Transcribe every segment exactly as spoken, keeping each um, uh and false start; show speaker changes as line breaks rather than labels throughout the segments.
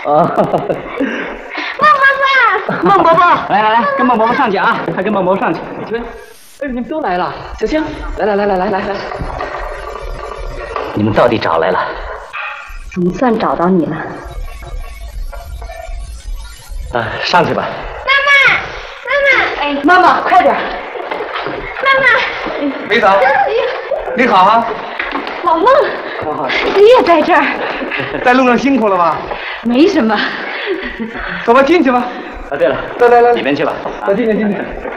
啊。
孟伯伯，
孟伯伯，来来来，跟孟伯伯上去啊！快跟孟伯伯上去。你们，哎，你们都来了。小星，来来来来来来来。你们到底找来了？
总算找到你了。
啊，上去吧。
妈妈，妈妈，哎，
妈妈，快点。
妈妈。
梅嫂，你好啊。
老孟，你也在这儿？
在路上辛苦了吧？
没什么。
走吧，进去吧。
啊，对了，
来来来，
里面去吧。
啊，进去进去。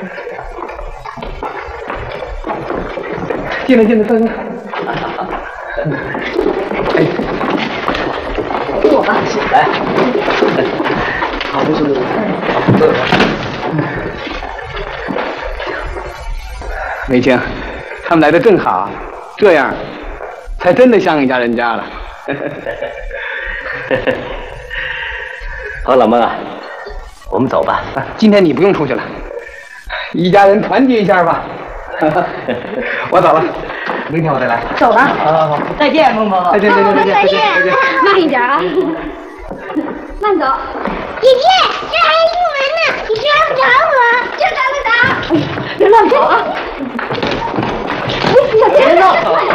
进来进来，快快。哎，
我吧。
来。
好，没事没事。梅青，他们来的正好，这样才真的像一家人家了。
好，老孟啊，我们走吧。
今天你不用出去了，一家人团结一下吧。我走了，明天我再来。
走了。
好好好，
再见，孟伯伯。
再见再见再见再见再见。
慢一点啊，慢走。姐姐，这还有英文呢，你抓不着我，就找得着。哎呀，别乱跑啊！小心！别闹！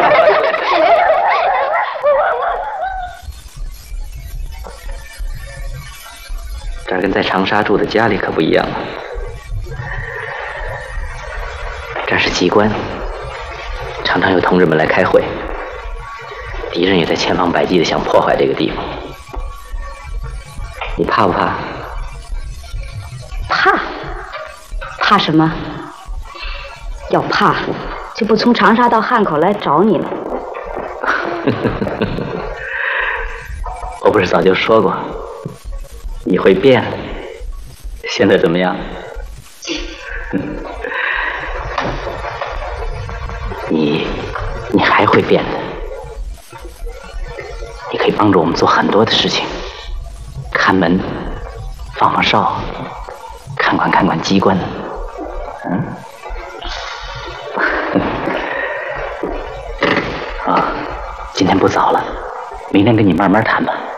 这儿跟在长沙住的家里可不一样了，这儿是机关，常常有同志们来开会，敌人也在千方百计的想破坏这个地方。你怕不怕？
怕？怕什么？要怕，就不从长沙到汉口来找你了。
我不是早就说过，你会变，现在怎么样？你，你还会变的。你可以帮助我们做很多的事情，看门，放放哨，看管看管机关。嗯。啊，今天不早了，明天跟你慢慢谈吧。